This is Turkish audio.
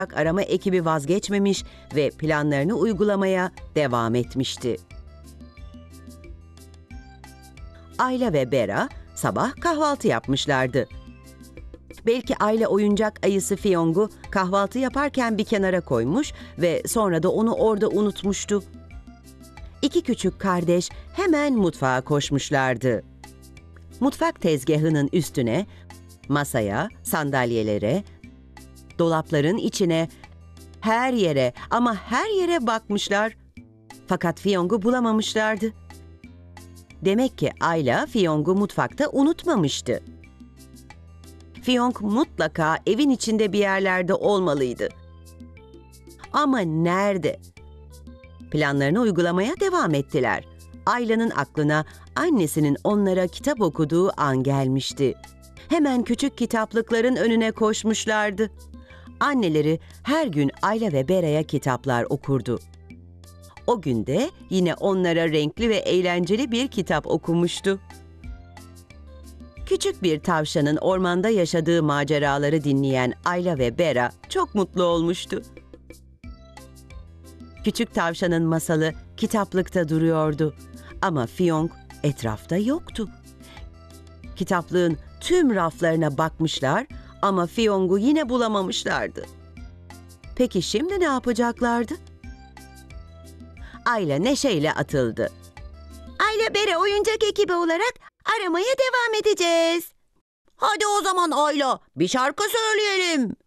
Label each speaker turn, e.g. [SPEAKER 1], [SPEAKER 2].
[SPEAKER 1] arama ekibi vazgeçmemiş ve planlarını uygulamaya devam etmişti. Ayla ve Bera sabah kahvaltı yapmışlardı. Belki Ayla oyuncak ayısı Fiyong'u kahvaltı yaparken bir kenara koymuş ve sonra da onu orada unutmuştu. İki küçük kardeş hemen mutfağa koşmuşlardı. Mutfak tezgahının üstüne, masaya, sandalyelere, dolapların içine, her yere ama her yere bakmışlar. Fakat Fiyong'u bulamamışlardı. Demek ki Ayla Fiyong'u mutfakta unutmamıştı. Fiyong mutlaka evin içinde bir yerlerde olmalıydı. Ama nerede? Planlarını uygulamaya devam ettiler. Ayla'nın aklına annesinin onlara kitap okuduğu an gelmişti. Hemen küçük kitaplıkların önüne koşmuşlardı. Anneleri her gün Ayla ve Bera'ya kitaplar okurdu. O gün de yine onlara renkli ve eğlenceli bir kitap okumuştu. Küçük bir tavşanın ormanda yaşadığı maceraları dinleyen Ayla ve Bera çok mutlu olmuştu. Küçük tavşanın masalı kitaplıkta duruyordu ama Fiyong etrafta yoktu. Kitaplığın tüm raflarına bakmışlar ama Fiyong'u yine bulamamışlardı. Peki şimdi ne yapacaklardı? Ayla neşeyle atıldı.
[SPEAKER 2] Ayla Bera oyuncak ekibi olarak aramaya devam edeceğiz.
[SPEAKER 1] Hadi o zaman Ayla, bir şarkı söyleyelim.